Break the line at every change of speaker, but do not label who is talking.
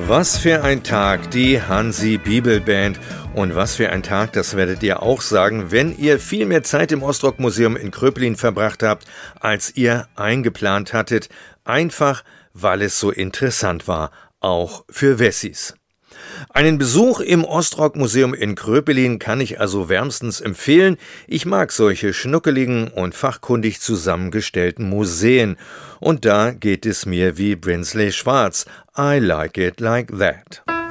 Was für ein Tag, die Hansi Bibelband. Und was für ein Tag, das werdet ihr auch sagen, wenn ihr viel mehr Zeit im Ostrock-Museum in Kröpelin verbracht habt, als ihr eingeplant hattet. Einfach, weil es so interessant war, auch für Wessis. Einen Besuch im Ostrock-Museum in Kröpelin kann ich also wärmstens empfehlen. Ich mag solche schnuckeligen und fachkundig zusammengestellten Museen. Und da geht es mir wie Brinsley Schwarz. I like it like that.